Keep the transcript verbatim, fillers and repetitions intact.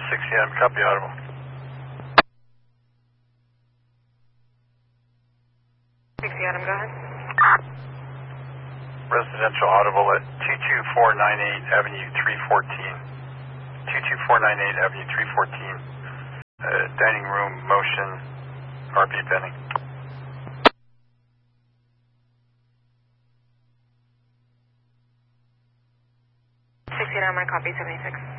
six Adam, copy audible. six Adam, go ahead. Residential audible at two two four nine eight Avenue three fourteen. two two four nine eight Avenue three fourteen. Uh, dining room, motion, R B Benning. six Adam, I copy seventy-six.